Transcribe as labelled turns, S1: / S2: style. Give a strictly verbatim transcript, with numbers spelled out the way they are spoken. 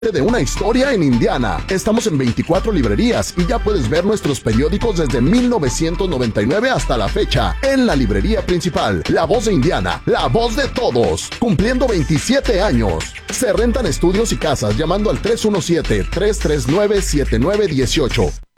S1: de una historia en Indiana. Estamos en veinticuatro librerías y ya puedes ver nuestros periódicos desde mil novecientos noventa y nueve hasta la fecha en la librería principal. La Voz de Indiana, la voz de todos, cumpliendo veintisiete años. Se rentan estudios y casas llamando al tres uno siete, tres tres nueve, siete nueve uno ocho.